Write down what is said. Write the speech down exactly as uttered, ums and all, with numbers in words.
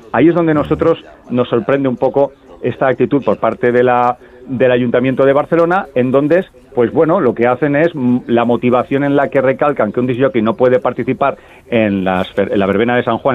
Ahí es donde nosotros nos sorprende un poco esta actitud por parte de la del Ayuntamiento de Barcelona, en donde, pues bueno, lo que hacen es la motivación en la que recalcan que un disc jockey no puede participar en, las, en la verbena de San Juan